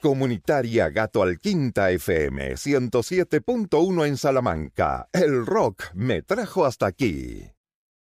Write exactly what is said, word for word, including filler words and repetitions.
Comunitaria Gato Alquinta F M ciento siete punto uno en Salamanca. El rock me trajo hasta aquí.